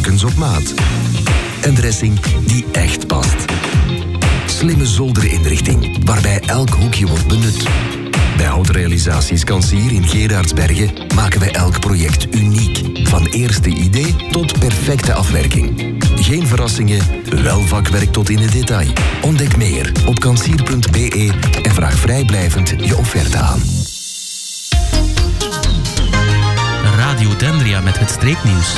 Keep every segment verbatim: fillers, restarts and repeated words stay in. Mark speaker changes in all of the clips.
Speaker 1: telkens op maat. Een dressing die echt past. Slimme zolderinrichting, waarbij elk hoekje wordt benut. Bij Houtrealisaties Kancier in Gerardsbergen maken wij elk project uniek. Van eerste idee tot perfecte afwerking. Geen verrassingen, wel vakwerk tot in het detail. Ontdek meer op kancier punt b e en vraag vrijblijvend je offerte aan.
Speaker 2: Radio Dendria met het streeknieuws.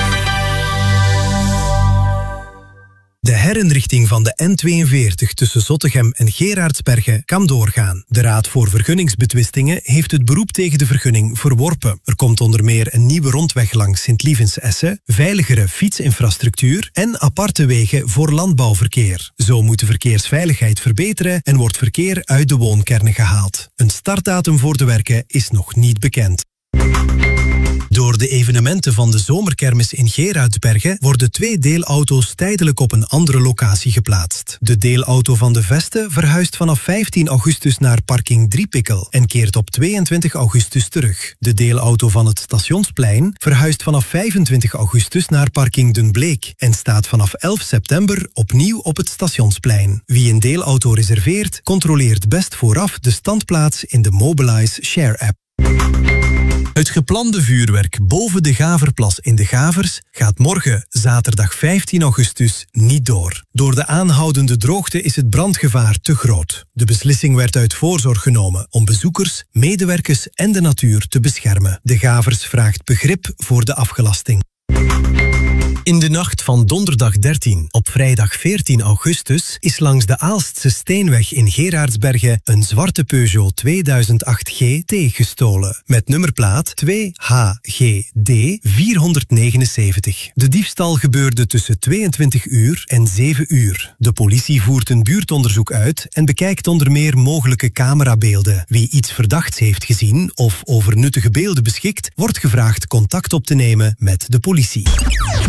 Speaker 3: De herinrichting van de N tweeënveertig tussen Zottegem en Gerardsbergen kan doorgaan. De Raad voor Vergunningsbetwistingen heeft het beroep tegen de vergunning verworpen. Er komt onder meer een nieuwe rondweg langs Sint-Lievens-Essen, veiligere fietsinfrastructuur en aparte wegen voor landbouwverkeer. Zo moet de verkeersveiligheid verbeteren en wordt verkeer uit de woonkernen gehaald. Een startdatum voor de werken is nog niet bekend. Door de evenementen van de zomerkermis in Gerardsbergen worden twee deelauto's tijdelijk op een andere locatie geplaatst. De deelauto van de Veste verhuist vanaf vijftien augustus naar parking Driepikkel en keert op tweeëntwintig augustus terug. De deelauto van het Stationsplein verhuist vanaf vijfentwintig augustus naar parking Den Bleek en staat vanaf elf september opnieuw op het Stationsplein. Wie een deelauto reserveert, controleert best vooraf de standplaats in de Mobilize Share-app. Het geplande vuurwerk boven de Gaverplas in de Gavers gaat morgen, zaterdag vijftien augustus, niet door. Door de aanhoudende droogte is het brandgevaar te groot. De beslissing werd uit voorzorg genomen om bezoekers, medewerkers en de natuur te beschermen. De Gavers vraagt begrip voor de afgelasting. In de nacht van donderdag dertien op vrijdag veertien augustus is langs de Aalstse Steenweg in Gerardsbergen een zwarte Peugeot tweeduizend acht G T gestolen. Met nummerplaat twee H G D vierhonderdnegenenzeventig. De diefstal gebeurde tussen tweeëntwintig uur en zeven uur. De politie voert een buurtonderzoek uit en bekijkt onder meer mogelijke camerabeelden. Wie iets verdachts heeft gezien of over nuttige beelden beschikt, wordt gevraagd contact op te nemen met de politie.